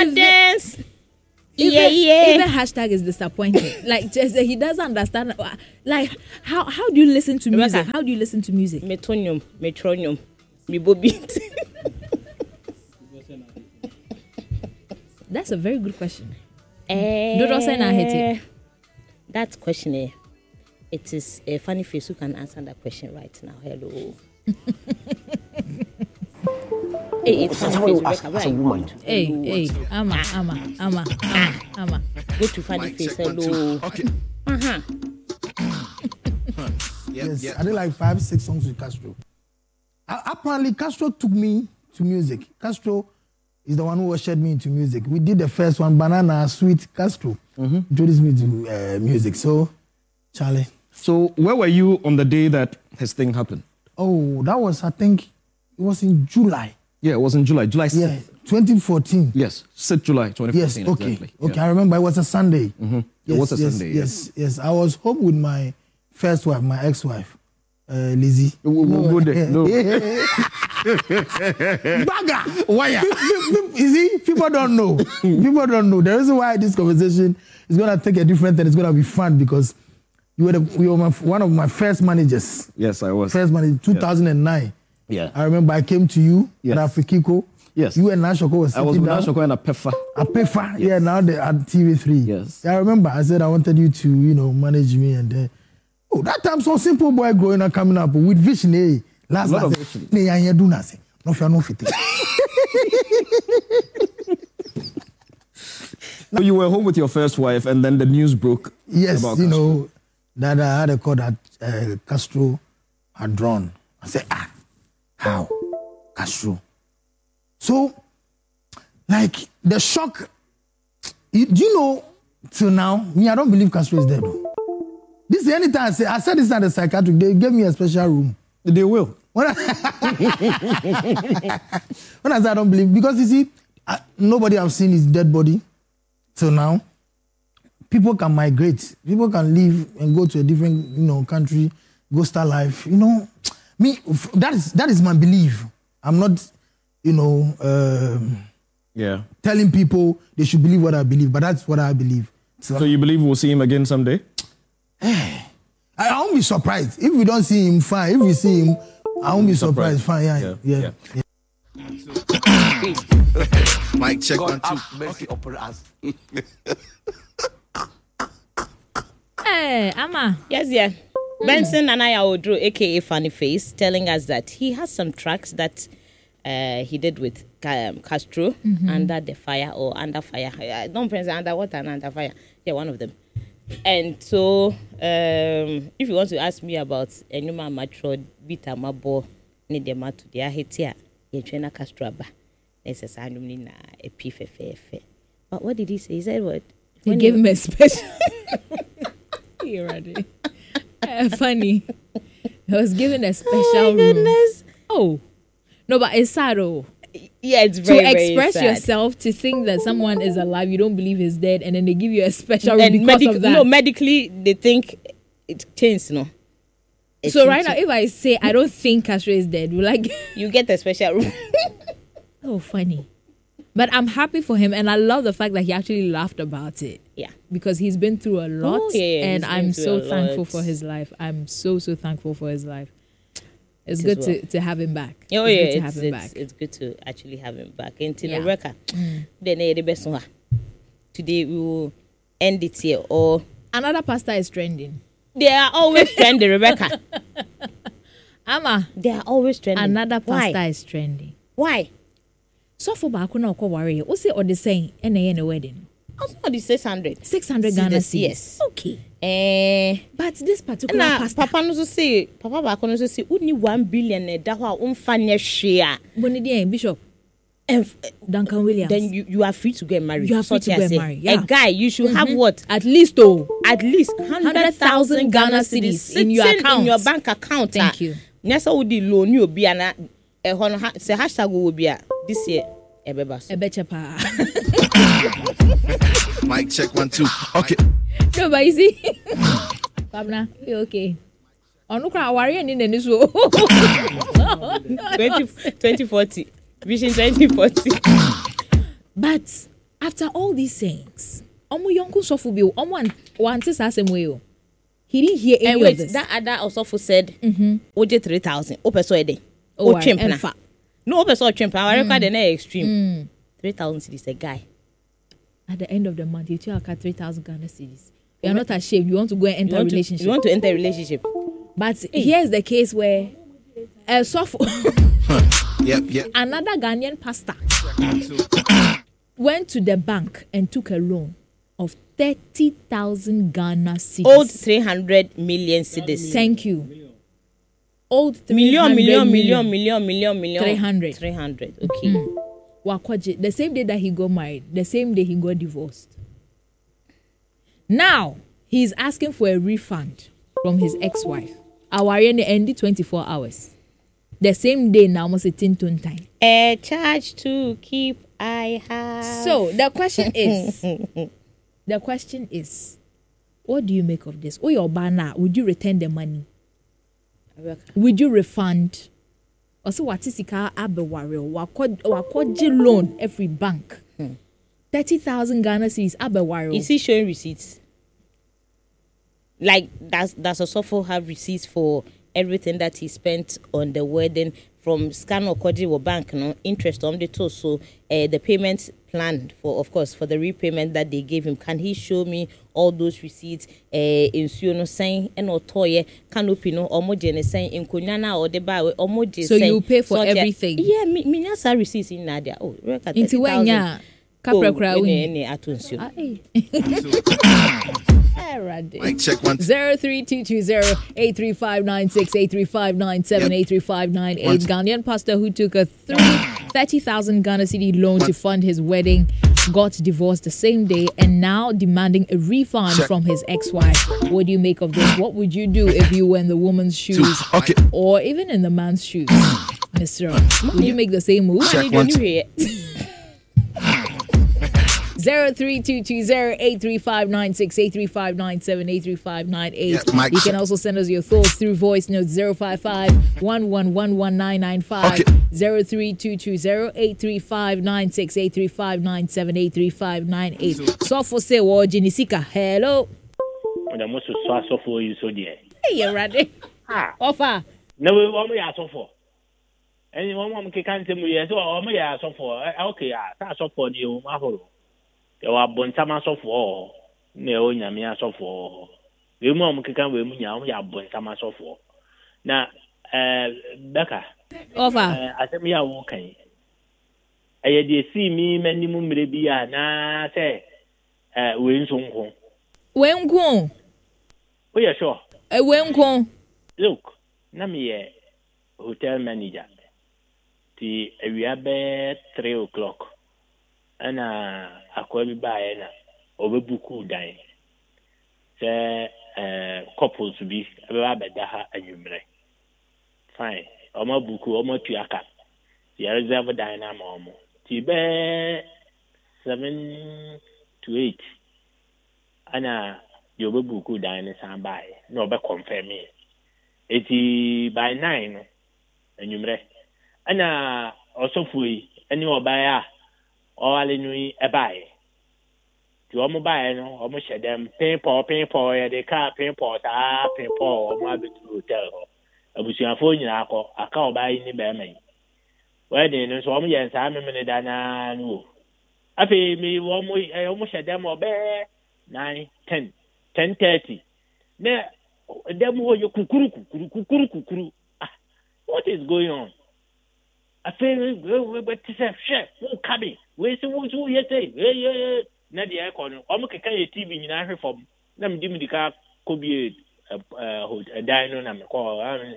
dance. Even hashtag is disappointing. Like just, he doesn't understand. Like how do you listen to music? How do you listen to music? Metronium, me bobit. That's a very good question. That question, it is a funny face who can answer that question right now. Hello. Hey, it's funny face, Rebecca. Hey, Ama. Go to funny face. Hello. Okay. Yes, I did like 5-6 songs with Castro. Apparently, Castro took me to music. Castro is the one who ushered me into music. We did the first one, Banana Sweet. Castro introduced me to music. So, Charlie. So where were you on the day that his thing happened? Oh, that was, I think, it was in July. Yeah, it was in July. July 6th. Yeah, 2014. Yes, 6th July 2014. Yes, okay. Exactly. Okay, Yeah. I remember it was a Sunday. It Yes, was a Sunday. Yes. I was home with my first wife, my ex-wife, Lizzie. We'll go there. No. Bagger! Why? You see, people don't know. The reason why this conversation is going to take a different and it's going to be fun because you were one of my first managers. Yes, I was. First manager, 2009. Yeah. I remember I came to you Yes. at Afrikiko. Yes. You and Nashoko was I was sitting with down. Nashoko and Apefa. Apefa, yeah, now they're at TV3. Yes. Yeah, I remember I said I wanted you to, manage me and that time some simple boy growing up coming up with vision, Last lot of I vision. said, I do nothing. No fear, no fit. So you were home with your first wife and then the news broke. Yes, about you Castro. know, that I had a call that Castro had drawn. I said, how? Castro. So, like, the shock, do you know, till now, me, I don't believe Castro is dead. Though. This is anytime I said this at the psychiatric, they gave me a special room. They will. When I say I don't believe, because you see, nobody have seen his dead body till now. People can migrate. People can leave and go to a different, country, go start life. Me, that is my belief. I'm not, telling people they should believe what I believe, but that's what I believe. So you believe we'll see him again someday? I won't be surprised. If we don't see him, fine. If we see him, I won't be surprised. Fine, yeah. Mic check 1 2. Mercy upon us. Hey, Ama. Yes. Benson Anaya Odro, aka Funny Face, telling us that he has some tracks that he did with Castro, Under the Fire or Under Fire. I don't say Under Water and Under Fire. Yeah, one of them. And so, if you want to ask me about Enuma Matro, Bita Mabo, Nidema to the Ahetia, Yechena Castraba, necessarily na a PFF. But what did he say? He said what? He gave him a special. You're ready. Funny. He was given a special room. Goodness. Oh. No, but it's sad, oh. Yeah, it's very, to express very sad. yourself, to think that someone is alive, you don't believe he's dead, and then they give you a special room because of that. No, medically, they think it changed, no. So right now, if I say I don't think Castro is dead, you get a special room. Oh, funny. But I'm happy for him, and I love the fact that he actually laughed about it. Yeah. Because he's been through a lot, and I'm so thankful for his life. I'm so thankful for his life. It's good to have him back. Oh, yeah, it's good to actually have him back. And Rebecca, today we will end it here. Or another pastor is trending. They are always trending, Rebecca. Ama, they are always trending. Another pastor is trending. Why? So for back when I worry, what's it or the saying in a wedding? Also, the 600 Ghana cedis. Yes. Okay. But this particular pastor, Papa no say, only 1 billion that one funny share. Bishop Duncan Williams. Then you are free to get married. You are free to get married. Yeah. A guy, you should have what? At least 100,000 Ghana cedis in your account, in your bank account. Thank you. Nessa would the loan you be an say hashtag will be this year. Ebechepa. Mic check 1 2. Okay. No, but you see, Pabna, you okay? Onukra worry and in the news. 2040 Vision 2040. But After all these things, Omo Yonko Sofubi, Omo want to say way. He didn't hear any of this. That other also said, Oje 3,000. Ope so ede. Oh, O chimpna. No, ope so chimpna. I record the next extreme. 3,000 cedis a guy. At the end of the month, you tell 3,000 Ghana cedis. You are not ashamed. You want to go and enter a relationship. You want to enter a relationship. But here's the case where Yep. another Ghanaian pastor went to the bank and took a loan of 30,000 Ghana cedis. Old 300 million cedis. Thank you. Old 300 million. 300. 300. Okay. Wakwaji, the same day that he got married, the same day he got divorced. Now, he's asking for a refund from his ex-wife. Our ended 24 hours. The same day now, almost 18 time. A charge to keep I have. So the question is, what do you make of this? Oh, your banner, would you return the money? Would you refund? Also, what is ika abeware? Wakoji loan every bank. 30,000 Ghana cedis abeware. Is he showing receipts? Like does Osofo have receipts for everything that he spent on the wedding from scan or Koji or bank, no interest on the total. So the payment plan for the repayment that they gave him. Can he show me all those receipts? In no saying and or toye canopy no omoje saying in kunyana or the buy omoje. So you pay for everything. Yeah, me nyasa receipts in Nadia. Oh, into when ya capra crowd any atunsu. Mic check 1 0322083596 83597 Ghanaian pastor who took a 30,000 Ghana cedi loan to fund his wedding got divorced the same day and now demanding a refund from his ex-wife. What do you make of this? What would you do if you were in the woman's shoes or even in the man's shoes, Mr. Would you make the same move? Check 1 0322083596 83597 You can also send us your thoughts through voice notes 055-1111-995 0322083596 83597 So for say wo Jenisika. Hello. The most so for you so dear. Hey, you ready? Offer. No, we want me ask for. And one woman can't tell me so me ask for. Okay, that's for you, Mahoro. You are Bontama so for. No, Yamia so for. We mom can we are Bontama so for. Now, Becca. Offer. I said me are okay. I did see me many maybe na say we soon home. When go? Oh, yeah, sure. When go? Look, Nami hotel manager. We are bed 3 o'clock. And I call me by over buku dying. Say couples to be about daha and you may. Fine. Omo buku, omo tuaka. The reserve dynamo. Tibe 7 to 8. And you will buku dying and by. No, but confirm me. 80 by 9 and you may. And also free any more buyer or alinui a buy. To almost buy no almost share them pay for the car pay for or my hotel. I was your phone in a call buy in the Berman. Well, then, so I'm yes, I'm a minute and no. I pay me 1 week, I almost share them or bear 9, 10, 10:30. There, them were your kukuru. What is going on? I feel but to say, chef, who coming? Where's the ones who yet say, yeah, Nadia Corner. I'm okay, TV in Africa from them, give me the car, could be a dino, and I'm call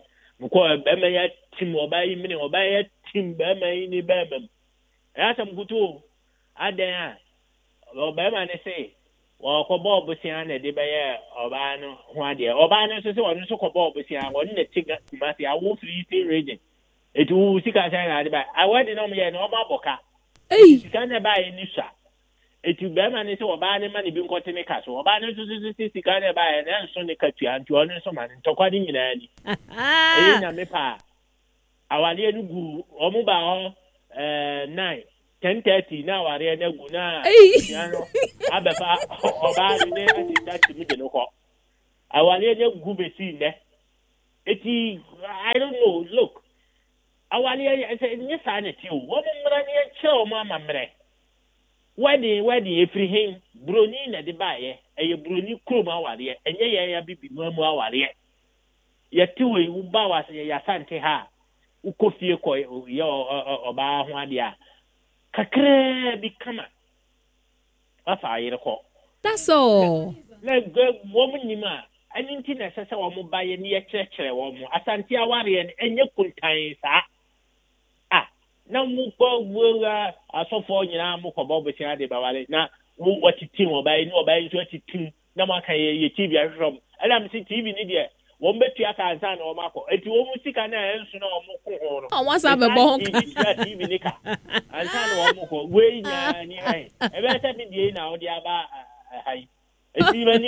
Bama Tim or buy me or buy a Tim Bama in the Bama. I asked them good too. I dare. Well, Bama, they say, well, Bob Bussiana, de Bayer, Obano, Wadia, Obano, so on, so Bob Bussiana, one in the ticket, Matthew, I won't free region. It will see I want to know me and Oma Boca. You can't buy a new shop. It will be man is or buy the money being got in a castle. Or buy no to can't buy an answer on the country and to honor someone and talk in any. I want you to go Omuba 9, 10:30 now are na gu na ya no abefa oba ni na ati mi de no ko awale na gu be si ne eti I don't know look awale say ni sa na ti o wo mra ni che o ma mamre wedding efiri hin broni na de bae eye broni krom awale enye ye ya bibi mu awale ye ti we u ba wa se ya sante ha u kofie ko ye oba ho ade a kakra bi kama afa ayire ko that's all like wo munima aninti na sese wo mo baye ni ye kyerkyere wo mo asante aware enye kuntan sa na mu ko wura asofo nyina mu ko bobo tia de bawale na wo watiti wo baye ni obaye so atiti na maka ye TV ahwom ala mi TV ni de wo mbetua ka ansa na wo mako eti wo mu sika na ensu na wo mu ko ho no o wasa be bo TV ni ka ansa na wo mu ko we nya ni hai e be ta bi die na wo de aba hai eti mani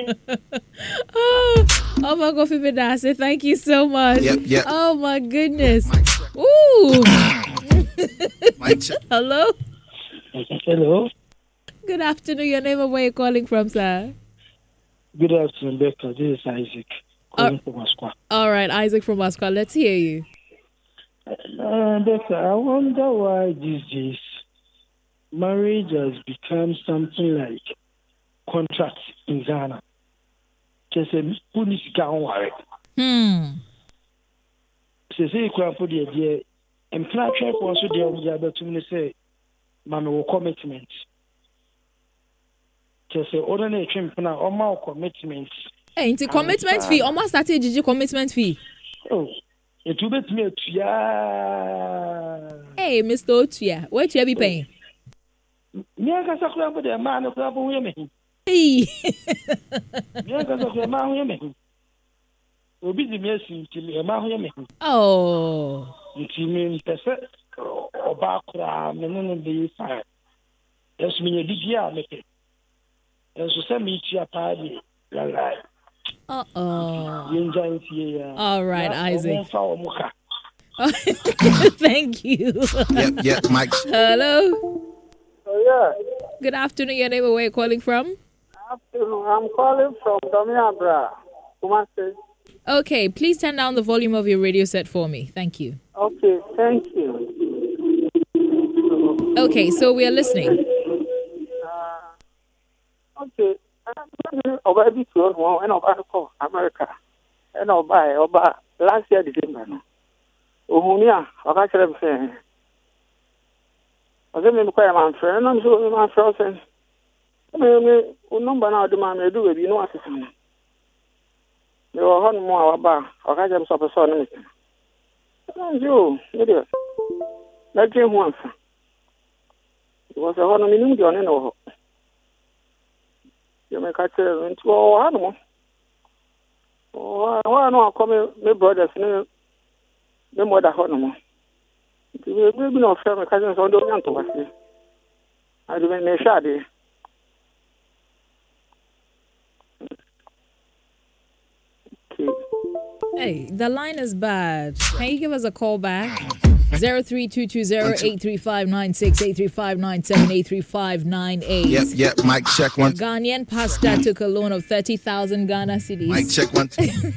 oh my God, Fibidase, thank you so much. Yep. Oh my goodness. Ooh. Hello. Hello. Good afternoon. Your name and where you're calling from, sir? Good afternoon, Becca. This is Isaac calling from Asqua. All right, Isaac from Asqua. Let's hear you. Becca, I wonder why these days marriage has become something like contract in Ghana. Just a police gun warrant. Say you can put the idea and plan for also the other to say, Mamma will commitment. Just say, ordinary trim now, or more commitments. Hey, into commitment fee. Almost started GG commitment fee. Oh, it will be me to ya. Hey, Mr. Otuya, what you be paying? Me, I got a club with a man of club women. Hey, Me, I got a man women. Will be the message to a man women. oh. It means or background, and be fine. Yes, me, a DGR make it. And so send me to your party. All right, Isaac. Oh, thank you. Yep, Mike. Hello. Yeah. Good afternoon. Your name and where you're calling from? Afternoon. I'm calling from Domiabra, Kumasi. Okay, please turn down the volume of your radio set for me. Thank you. Okay, thank you. Okay, so we are listening. Okay. Over this one, and over America, and over last year December. Umunia, I can't say. I didn't quite my friend. I'm sure my friend. Number now, the man may do it. You know what? You are on more about. I can't stop a son. You, idiot. Let him once. It was a honor minimum, you know. You may catch it into all animal. Oh, I know. Come, my brothers, no more than honor. You will be no family cousins on the young to us. I do make shady. Hey, the line is bad. Can you give us a call back? 0322083596, 83597, 83598. Mike, check one. Ghanaian pastor took a loan of 30,000 Ghana cedis. Mike, check one.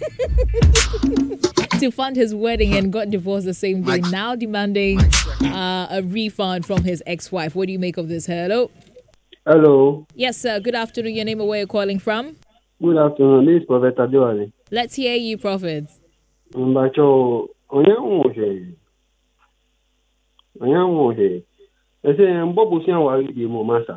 To fund his wedding and got divorced the same day. Now demanding a refund from his ex-wife. What do you make of this? Hello? Hello. Yes, sir. Good afternoon. Your name and where you're calling from? Good afternoon. This is Prophet Adewale. Let's hear you, Prophet. Mbacho, onye nwohe. Ese mbobu si anwari di mo masa.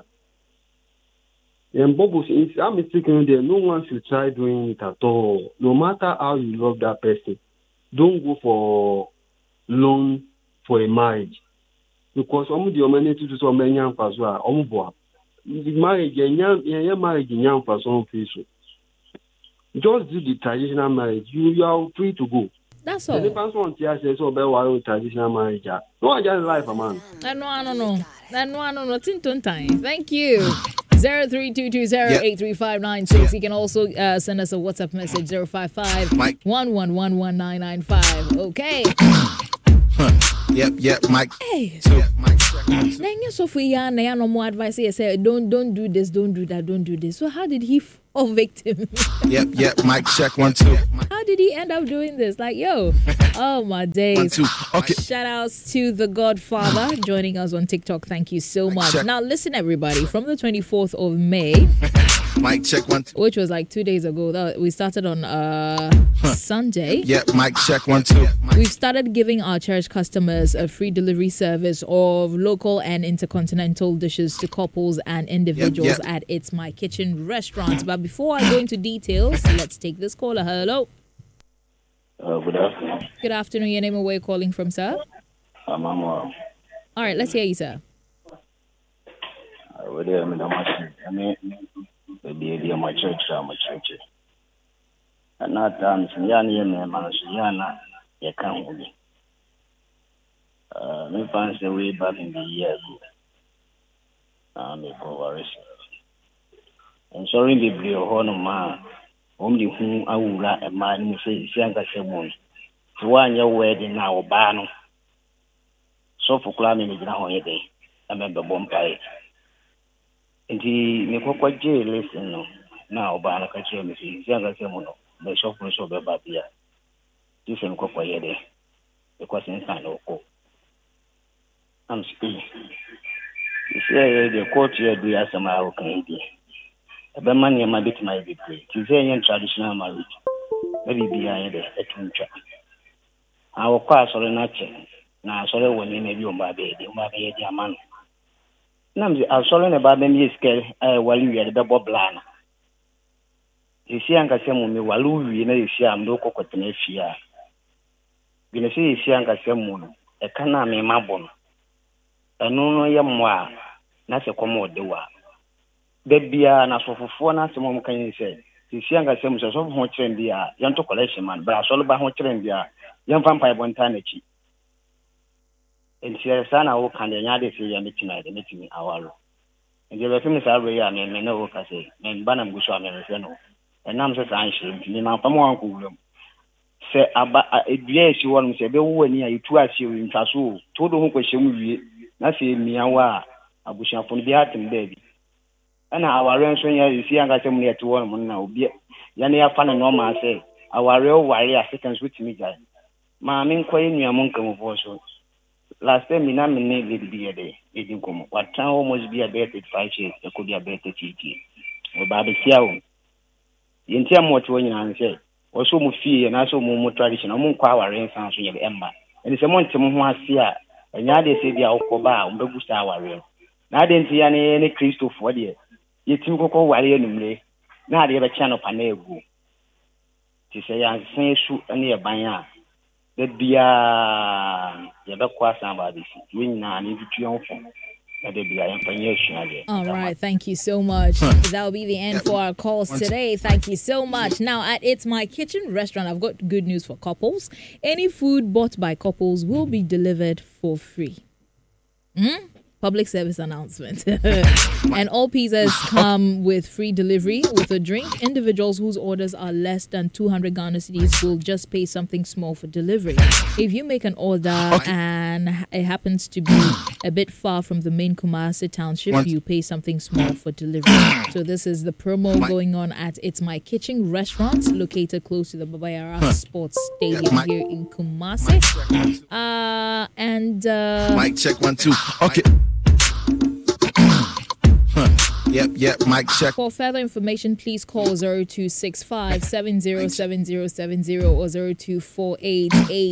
Mbobu si I'm mistaken there. No one should try doing it at all. No matter how you love that person, don't go for loan for a marriage. Because the humanity to so many young as well. Marriage, marriage young for some people. Just do the traditional marriage. You are free to go. That's all. The person says so about traditional marriage. No, just life, man. I know. Tinton time. Thank you. 0322083596. You can also send us a WhatsApp message 055-1111-995. Okay. Yep, Mike. Hey. Mike. Then you so for ya no more advice. He said, don't do this, don't do that, don't do this. So how did he fall victim? Yep. Mic check 1 2. How did he end up doing this? Like, yo, oh my days. 1 2. Okay. Shout outs to the Godfather joining us on TikTok. Thank you so much. Check. Now listen, everybody, from the 24th of May, Mic check 1 2. which was like 2 days ago. We started on Sunday. Yep. Mic check 1 2. We've started giving our church customers a free delivery service of local and intercontinental dishes to couples and individuals at It's My Kitchen restaurant. But before I go into details, let's take this caller. Hello. Good afternoon. Good afternoon. Your name and where you're calling from, sir? I'm All right, let's hear you, sir. My church. And that time, Yana, you can't hold it. Me fancy way back in the year ago. I'm a cover. I'm sorry, the blue horn man. Only whom I will write a man say, Sianga Semon. To one your wedding now, Bano. So for climbing in our day, I remember Bombay. And he may quite jail, listen now, Bana Kachemi, Sianga Semono, the shop was over Babia. Different Copa Yede, because in San Oko. I'm speaking. You say the court here do as a Mao Canadian. The money my bit my victory. To say traditional marriage. Maybe behind a tuncha. Our class or a nature. Now, sorry when you may be on my baby, a man. Nam, I'll sorry about them years while you had a double plan. You see, Uncle Samuel, while you know, you see, I'm no cocotinate here. You see, you see, Uncle Samuel, a caname mabon. A no yamwa, not a commode de wa. Debia na for na some can you say? You see, Uncle Samuel, so much in the young to collection man, but I saw about much in the young vampire bontanity. And she has son, I will can the Yadi say, and meeting our. And the famous area, and men know, I say, and Banam Gusha, and I'm just anxious, and I'm from one cool. Say, about a year she wants to say, when you twice you in Tasu, told whom question not say me awa, a bush from the heart and baby. And our ransom here, you see, I got some near to one now. Yania fan and normal say, our real warrior seconds with me, guy. Mammy, quite near Monk of also. Last time, we named be a day. It didn't come. What time almost be a better 5 years, there could be a better TT. Or Baby Siao. The entire motor, and say, also more fear and also more traditional, more power and sounds in your ember. And it's a month who has here, and now they say they are Okoba, and Babusta warrior. Now I didn't see any Christoph for the you think Coco warrior number. Now they have a channel panel. To say, I say, shoot near Banya. The beer, the back somebody, doing none, if you all right, thank you so much. That will be the end for our calls today. Thank you so much. Now, at It's My Kitchen restaurant, I've got good news for couples. Any food bought by couples will be delivered for free. Public service announcement. And all pizzas come with free delivery with a drink. Individuals whose orders are less than 200 Ghana cedis will just pay something small for delivery. If you make an order and it happens to be a bit far from the main Kumasi township, you pay something small for delivery. So this is the promo going on at It's My Kitchen restaurant, located close to the Babayara Sports Stadium here in Kumasi. Mic check 1 2. Okay. Yep, mic check. For further information, please call 0265 707070 or 0248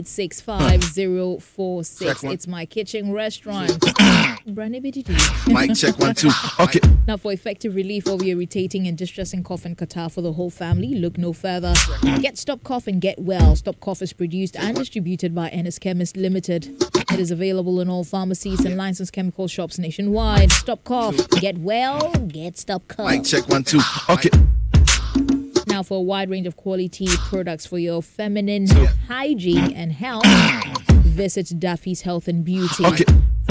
865 It's My Kitchen restaurant. Mic check 1 2. Okay. Now, for effective relief of irritating and distressing cough and catarrh for the whole family, look no further. Get Stop Cough and Get Well. Stop Cough is produced and distributed by Ennis Chemist Limited. It is available in all pharmacies and licensed chemical shops nationwide. Stop Cough, Get Well, Get Stop Cough. Mic check 1 2. Okay. Now, for a wide range of quality products for your feminine hygiene and health, visit Daffy's Health and Beauty. Okay. For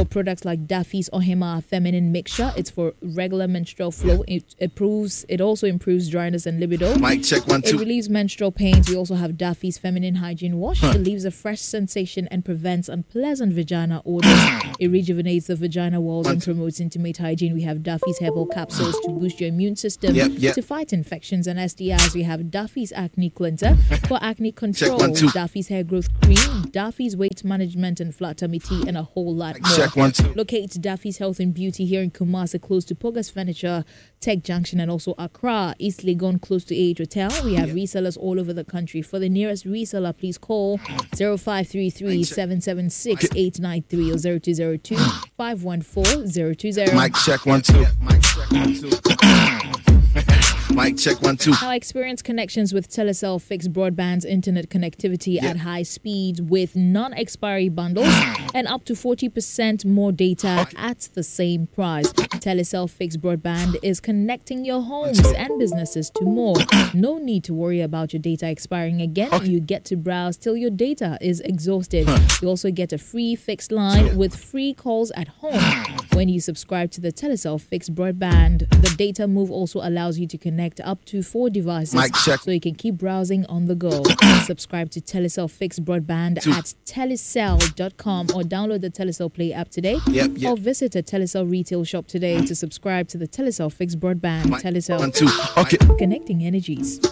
products like Daffy's Ohima Feminine Mixture. It's for regular menstrual flow. It also improves dryness and libido. Mic check 1 2. It relieves menstrual pains. We also have Daffy's Feminine Hygiene Wash. It leaves a fresh sensation and prevents unpleasant vagina odors. It rejuvenates the vagina walls and promotes intimate hygiene. We have Daffy's Herbal Capsules to boost your immune system to fight infections and STIs. We have Daffy's Acne Cleanser for acne control. Daffy's Hair Growth Cream, Daffy's Weight Management and Flat Tummy Tea, and a whole lot more. Check 1 2. Locate Daffy's Health and Beauty here in Kumasi, close to Pogas Furniture, Tech Junction, and also Accra, East Legon, close to Age Hotel. We have resellers all over the country. For the nearest reseller, please call 0533 776 893 or 0202 514 020. Mic check 1 2. Mic check 1 2. Mic check 1 2. Now experience connections with Telecel fixed broadband internet connectivity at high speeds with non-expiry bundles and up to 40% more data at the same price. Telecel fixed broadband is connecting your homes and businesses to more. No need to worry about your data expiring again. You get to browse till your data is exhausted. You also get a free fixed line with free calls at home when you subscribe to the Telecel fixed broadband. The data move also allows you to connect up to 4 devices so you can keep browsing on the go. Subscribe to Telecel fixed broadband at telecel.com or download the Telecel Play app today or visit a Telecel retail shop today to subscribe to the Telecel fixed broadband. Telecel, connecting energies.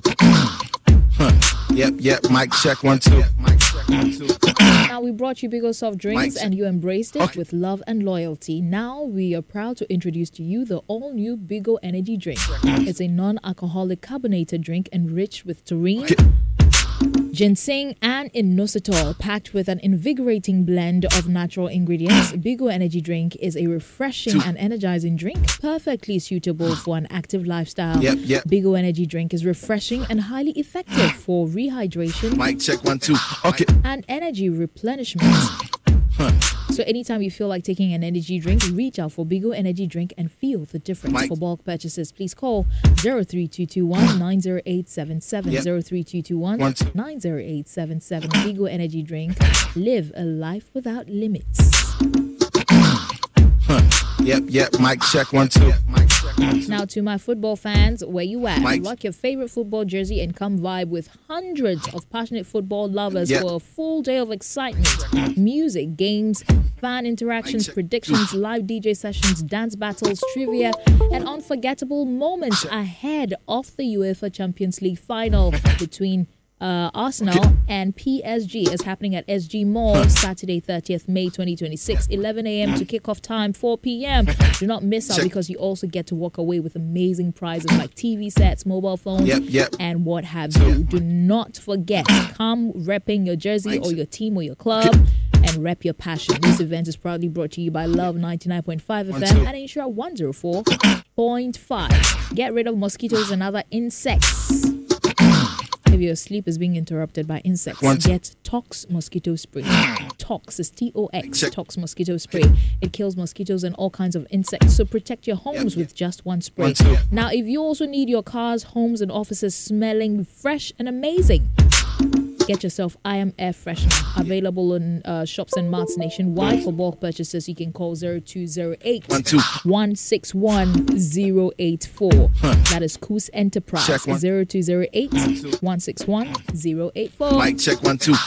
Mic check 1 2. Mic check 1 2. Now we brought you Bigo soft drinks and you embraced it with love and loyalty. Now we are proud to introduce to you the all-new Bigo Energy Drink. It's a non-alcoholic carbonated drink enriched with taurine, ginseng, and inositol, packed with an invigorating blend of natural ingredients. Bigo Energy Drink is a refreshing and energizing drink, perfectly suitable for an active lifestyle. Bigo Energy Drink is refreshing and highly effective for rehydration Mic check 1 2. and energy replenishment. So anytime you feel like taking an energy drink, reach out for Bigo Energy Drink and feel the difference. For bulk purchases, please call 03221 90877 03221 90877. Bigo Energy Drink. Live a life without limits. Mic check 1 2. Now to my football fans, where you at? Rock your favorite football jersey and come vibe with hundreds of passionate football lovers for a full day of excitement, music, games, fan interactions, predictions, live DJ sessions, dance battles, trivia, and unforgettable moments ahead of the UEFA Champions League final between Arsenal and PSG is happening at SG Mall Saturday 30th May 2026, 11 a.m. to kickoff time, 4 p.m. Do not miss out because you also get to walk away with amazing prizes like TV sets, mobile phones, and what have you. Do not forget, come repping your jersey or your team or your club and rep your passion. This event is proudly brought to you by Love 99.5 FM and Insure 104.5. Get rid of mosquitoes and other insects. If your sleep is being interrupted by insects, get Tox Mosquito Spray. Tox is Tox, Tox Mosquito Spray. It kills mosquitoes and all kinds of insects, so protect your homes with just one spray. Now, if you also need your cars, homes, and offices smelling fresh and amazing, get yourself I Am Air Freshener. Available in shops and marts nationwide. For bulk purchases, you can call 0208 161 084. That is Koos Enterprise. 0208 161 084. Mic check 1 2.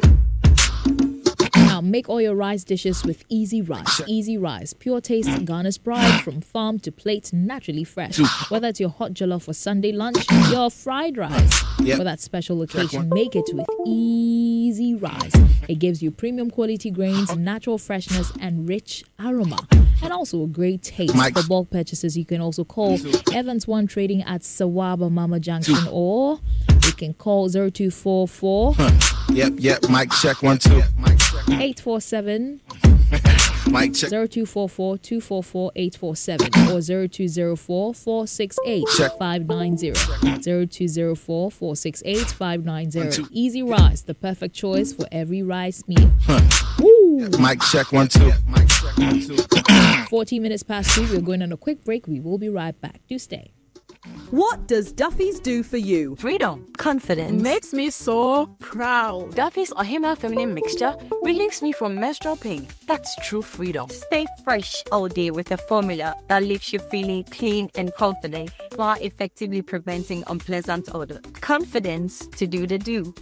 Now, make all your rice dishes with Easy Rice. Easy Rice, pure taste, Ghana's pride, from farm to plate, naturally fresh. Whether it's your hot jollof for Sunday lunch, your fried rice for that special occasion, make it with Easy Rice. It gives you premium quality grains, natural freshness, and rich aroma, and also a great taste. For bulk purchases, you can also call Evans One Trading at Sawaba Mama Junction, or you can call 0244 Mic check 1 2. 847 Mic check 0244 244 847 or 0204 468 590 0204 468 590. Easy Rice, the perfect choice for every rice meal. Mic check 1 2. 14 minutes past 2. We're going on a quick break. We will be right back. Do stay. What does Duffy's do for you? Freedom, confidence. Makes me so proud. Duffy's Ohima Feminine Mixture relieves me from menstrual pain. That's true freedom. Stay fresh all day with a formula that leaves you feeling clean and confident while effectively preventing unpleasant odor. Confidence to do the do.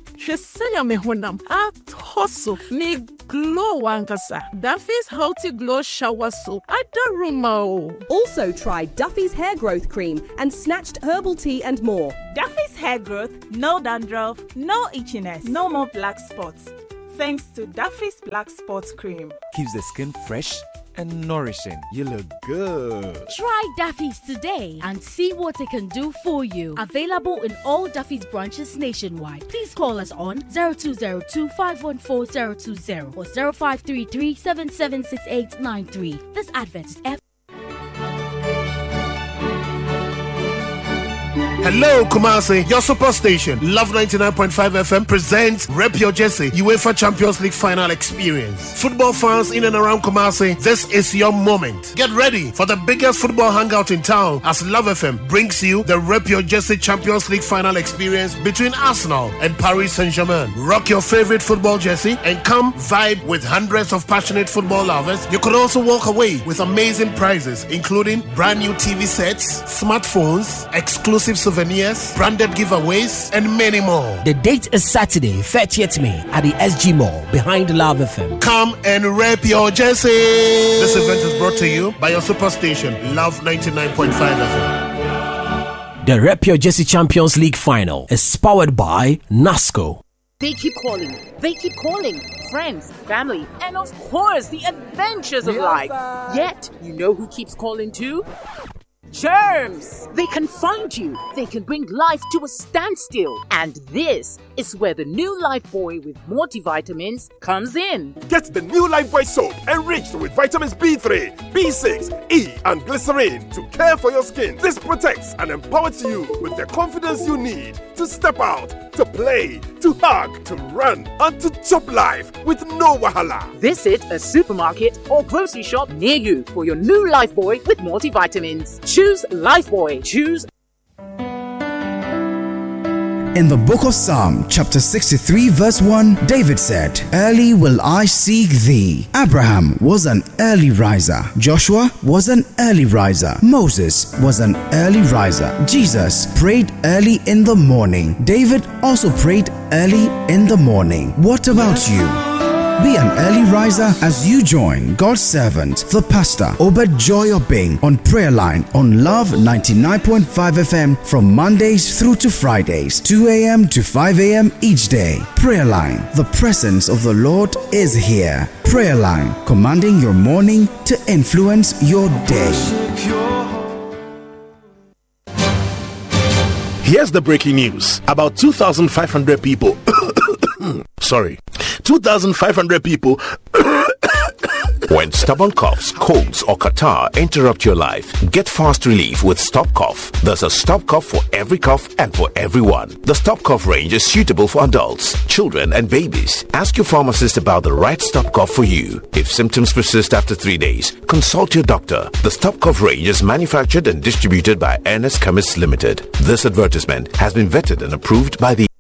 Me glow wankasa. Duffy's Healthy Glow Shower Soap. I don't remember. Also try Duffy's Hair Growth Cream and Snatched Herbal Tea and more. Duffy's Hair Growth, no dandruff, no itchiness, no more black spots. Thanks to Duffy's Black Spots Cream. Keeps the skin fresh and nourishing. You look good. Try Duffy's today and see what it can do for you. Available in all Duffy's branches nationwide. Please call us on 0202-514-020 or 0533-776893. This advert is Hello, Kumasi, your superstation. Love 99.5 FM presents Rep Your Jersey UEFA Champions League final experience. Football fans in and around Kumasi, this is your moment. Get ready for the biggest football hangout in town as Love FM brings you the Rep Your Jersey Champions League final experience between Arsenal and Paris Saint-Germain. Rock your favorite football jersey and come vibe with hundreds of passionate football lovers. You could also walk away with amazing prizes, including brand new TV sets, smartphones, exclusive souvenirs, branded giveaways, and many more. The date is Saturday, 30th May at the SG Mall behind Love FM. Come and rep your jersey. This event is brought to you by your superstation, Love 99.5 FM. The Rep Your Jersey Champions League final is powered by NASCO. They keep calling. They keep calling. Friends, family, and of course, the adventures of life. Yet, you know who keeps calling too? Germs! They can find you. They can bring life to a standstill. And this is where the new Lifebuoy with multivitamins comes in. Get the new Lifebuoy soap enriched with vitamins B3, B6, E, and glycerin to care for your skin. This protects and empowers you with the confidence you need to step out, to play, to hug, to run, and to chop life with no wahala. Visit a supermarket or grocery shop near you for your new Lifebuoy with multivitamins. Choose Lifebuoy. Choose. In the book of Psalm, chapter 63, verse 1, David said, "Early will I seek thee." Abraham was an early riser. Joshua was an early riser. Moses was an early riser. Jesus prayed early in the morning. David also prayed early in the morning. What about you? Be an early riser as you join God's servant, the pastor, Obed Joy Obeng, on Prayer Line on Love 99.5 FM from Mondays through to Fridays, 2 a.m. to 5 a.m. each day. Prayer Line, the presence of the Lord is here. Prayer Line, commanding your morning to influence your day. Here's the breaking news. About 2,500 people 2,500 people When stubborn coughs, colds, or catarrh interrupt your life, get fast relief with Stop Cough. There's a Stop Cough for every cough and for everyone. The Stop Cough range is suitable for adults, children, and babies. Ask your pharmacist about the right Stop Cough for you. If symptoms persist after 3 days, consult your doctor. The Stop Cough range is manufactured and distributed by Ernest Chemists Limited. This advertisement has been vetted and approved by the